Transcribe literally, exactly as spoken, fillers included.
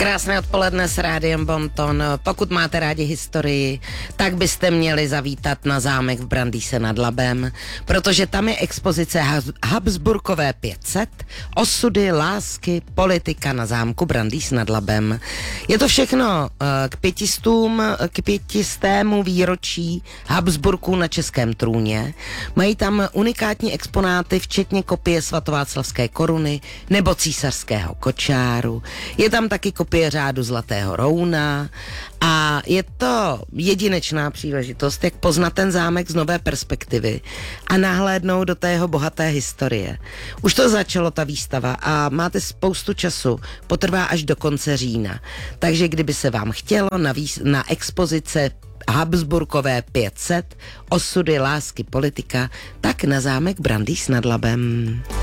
Krásné odpoledne s Rádiem Bonton. Pokud máte rádi historii, tak byste měli zavítat na zámek v Brandýse nad Labem, protože tam je expozice Habsburkové pět set, osudy, lásky, politika na zámku Brandýs nad Labem. Je to všechno k pětistům, k pětistému výročí Habsburků na českém trůně. Mají tam unikátní exponáty, včetně kopie svatováclavské koruny nebo císařského kočáru. Je tam taky kopie řádu Zlatého rouna a je to jedinečná příležitost, jak poznat ten zámek z nové perspektivy a nahlédnout do té jeho bohaté historie. Už to začalo, ta výstava, a máte spoustu času, potrvá až do konce října. Takže kdyby se vám chtělo na, výs- na expozice Habsburkové pět set, osudy, lásky, politika, tak na zámek Brandýs nad Labem.